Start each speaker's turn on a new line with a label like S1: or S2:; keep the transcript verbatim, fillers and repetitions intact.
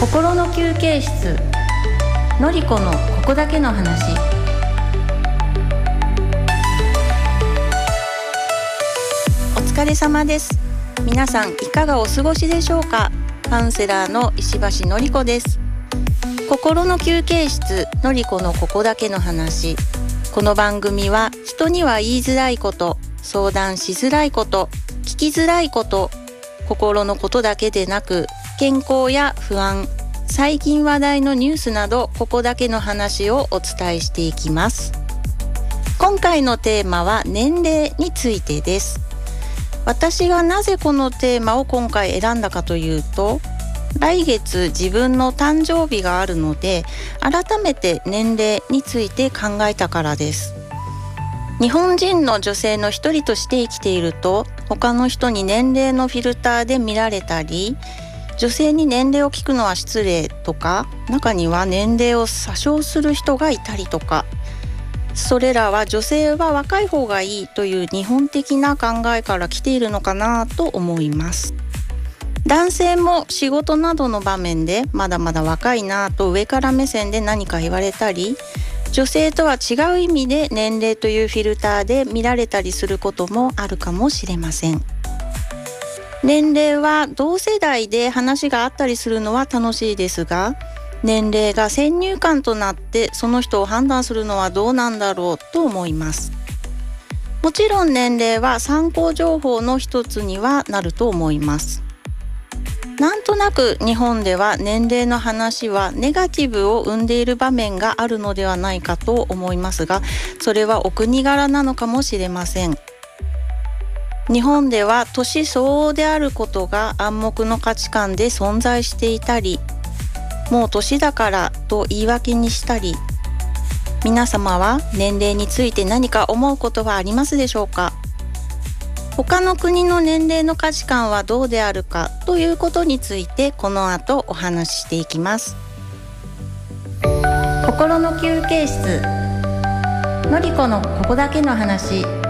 S1: 心の休憩室、のりこのここだけの話。お疲れ様です。皆さんいかがお過ごしでしょうか。カウンセラーの石橋のりこです。心の休憩室、のりこのここだけの話。この番組は人には言いづらいこと、相談しづらいこと、聞きづらいこと、心のことだけでなく健康や不安、最近話題のニュースなどここだけの話をお伝えしていきます。今回のテーマは年齢についてです。私がなぜこのテーマを今回選んだかというと、来月自分の誕生日があるので改めて年齢について考えたからです。日本人の女性の一人として生きていると、他の人に年齢のフィルターで見られたり、女性に年齢を聞くのは失礼とか、中には年齢を詐称する人がいたりとか、それらは女性は若い方がいいという日本的な考えから来ているのかなと思います。男性も仕事などの場面でまだまだ若いなと上から目線で何か言われたり、女性とは違う意味で年齢というフィルターで見られたりすることもあるかもしれません。年齢は同世代で話があったりするのは楽しいですが、年齢が先入観となってその人を判断するのはどうなんだろうと思います。もちろん年齢は参考情報の一つにはなると思います。なんとなく日本では年齢の話はネガティブを生んでいる場面があるのではないかと思いますが、それはお国柄なのかもしれません。日本では年相応であることが暗黙の価値観で存在していたり、もう年だからと言い訳にしたり、皆様は年齢について何か思うことはありますでしょうか。他の国の年齢の価値観はどうであるかということについてこの後お話ししていきます。心の休憩室、のりこのここだけの話。